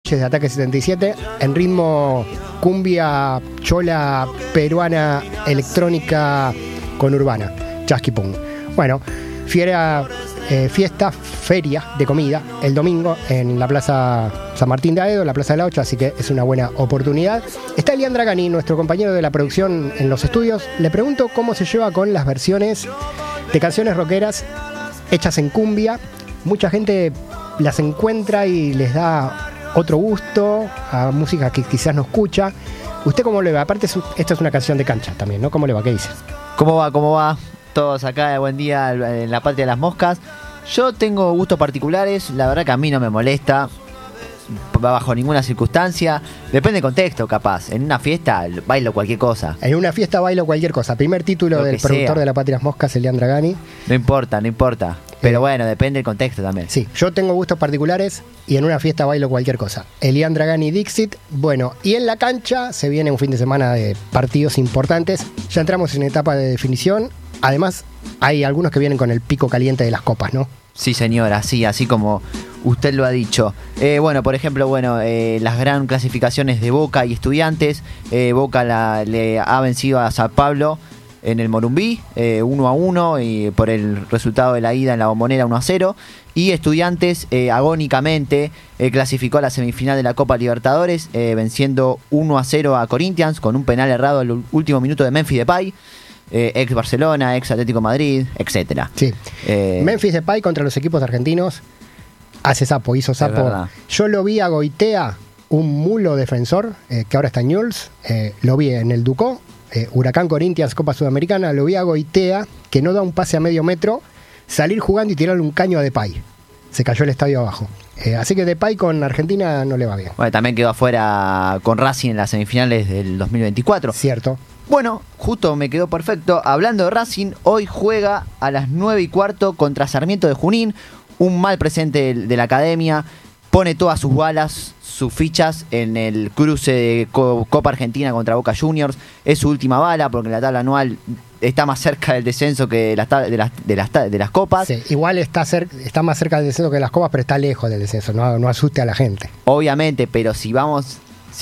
Noches de Ataque 77, en ritmo cumbia, chola, peruana, electrónica con urbana, chasquipum. Bueno, feria de comida el domingo en la Plaza San Martín de Aedo, la Plaza de la 8, así que es una buena oportunidad. Está Elian Dragani, nuestro compañero de la producción en los estudios. Le pregunto cómo se lleva con las versiones de canciones rockeras hechas en cumbia. Mucha gente las encuentra y les da otro gusto a música que quizás no escucha. ¿Usted cómo le va? Aparte, esta es una canción de cancha también, ¿no? ¿Cómo le va? ¿Qué dice? ¿Cómo va? Todos acá de buen día en la patria de las moscas. Yo tengo gustos particulares, la verdad que a mí no me molesta bajo ninguna circunstancia. Depende del contexto, capaz. En una fiesta bailo cualquier cosa. En una fiesta bailo cualquier cosa. Primer título del productor de La Patria de las Moscas, Elian Dragani. No importa. Pero bueno, depende del contexto también. Sí, yo tengo gustos particulares y en una fiesta bailo cualquier cosa. Elian Dragani Dixit. Bueno, y en la cancha se viene un fin de semana de partidos importantes. Ya entramos en etapa de definición. Además, hay algunos que vienen con el pico caliente de las copas, ¿no? Sí, señora, sí, así como usted lo ha dicho. Bueno, por ejemplo, las gran clasificaciones de Boca y Estudiantes. Boca le ha vencido a San Pablo en el Morumbí, 1-1, y por el resultado de la ida en la Bombonera 1-0. Y Estudiantes agónicamente clasificó a la semifinal de la Copa Libertadores, venciendo 1-0 a Corinthians con un penal errado al último minuto de Memphis Depay. Ex Barcelona, ex Atlético Madrid, etcétera. Sí. Memphis Depay contra los equipos argentinos hizo sapo. Yo lo vi a Goitea, un mulo defensor, que ahora está en Newell's. Lo vi en el Ducó, Huracán Corinthians, Copa Sudamericana. Lo vi a Goitea, que no da un pase a medio metro, salir jugando y tirarle un caño a Depay. Se cayó el estadio abajo. Así que Depay con Argentina no le va bien. Bueno, también quedó afuera con Racing en las semifinales del 2024. Cierto. Bueno, justo me quedó perfecto. Hablando de Racing, hoy juega a las 9:15 contra Sarmiento de Junín. Un mal presente de la academia. Pone todas sus balas, sus fichas en el cruce de Copa Argentina contra Boca Juniors. Es su última bala porque la tabla anual está más cerca del descenso que de las copas. Sí, igual está más cerca del descenso que de las copas, pero está lejos del descenso. No asuste a la gente. Obviamente, pero si vamos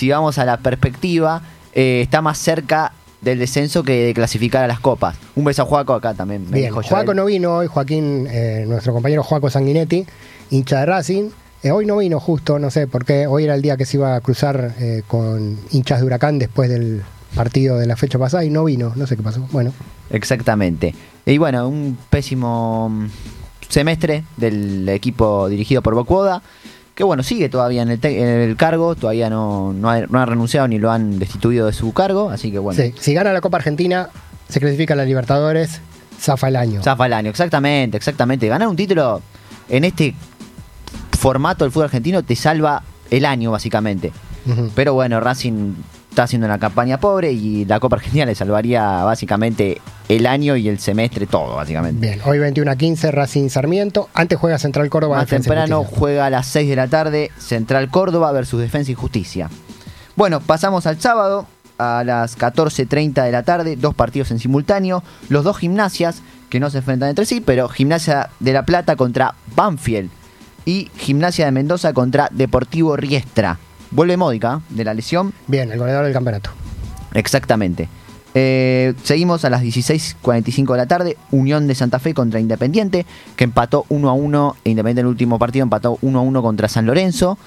a la perspectiva, está más cerca del descenso que de clasificar a las copas. Un beso a Joaco acá también. Bien, Joaco no vino hoy, Joaquín, nuestro compañero Joaco Sanguinetti, hincha de Racing. Hoy no vino justo, no sé por qué. Hoy era el día que se iba a cruzar con hinchas de Huracán después del partido de la fecha pasada y no vino, no sé qué pasó. Bueno. Exactamente. Y bueno, un pésimo semestre del equipo dirigido por Bocuoda, que bueno, sigue todavía en el cargo, todavía no ha renunciado ni lo han destituido de su cargo, así que bueno. Sí, si gana la Copa Argentina, se clasifica a la Libertadores, zafa el año. Exactamente. Ganar un título en este formato del fútbol argentino te salva el año, básicamente. Uh-huh. Pero bueno, Racing está haciendo una campaña pobre y la Copa Argentina le salvaría básicamente el año y el semestre, todo, básicamente. Bien, hoy 21:15, Racing Sarmiento. Antes juega Central Córdoba. Más temprano juega a las 6 de la tarde, Central Córdoba versus Defensa y Justicia. Bueno, pasamos al sábado a las 14:30 de la tarde, 2 partidos en simultáneo. Los dos Gimnasias que no se enfrentan entre sí, pero Gimnasia de La Plata contra Banfield y Gimnasia de Mendoza contra Deportivo Riestra. Vuelve Módica de la lesión. Bien, el goleador del campeonato. Exactamente. Seguimos a las 16:45 de la tarde. Unión de Santa Fe contra Independiente, que empató 1-1. Independiente en el último partido empató 1-1 contra San Lorenzo.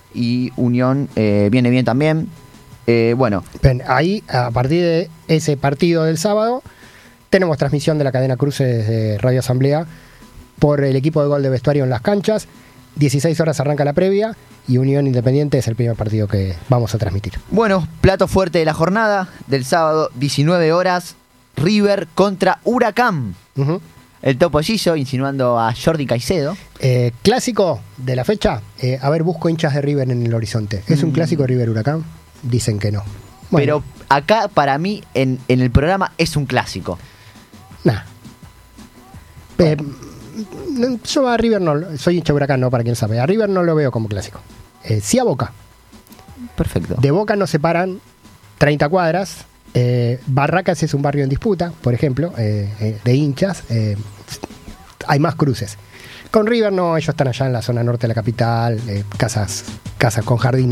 Y Unión viene bien también. Bueno. Bien, ahí, a partir de ese partido del sábado, tenemos transmisión de la cadena Cruces de Radio Asamblea por el equipo de Gol de Vestuario en las canchas. 16 horas arranca la previa y Unión Independiente es el primer partido que vamos a transmitir. Bueno, plato fuerte de la jornada del sábado, 19 horas, River contra Huracán. Uh-huh. El Topollillo insinuando a Jordi Caicedo. Clásico de la fecha. A ver, busco hinchas de River en el horizonte. ¿Es un clásico River Huracán? Dicen que no. Bueno. Pero acá, para mí, en el programa es un clásico. Nah. Yo a River no, soy hincha de Huracán, no, para quien sabe. A River no lo veo como clásico. Sí a Boca. Perfecto. De Boca nos separan 30 cuadras. Barracas es un barrio en disputa, por ejemplo, de hinchas. Hay más cruces. Con River no, ellos están allá en la zona norte de la capital, casas con jardines.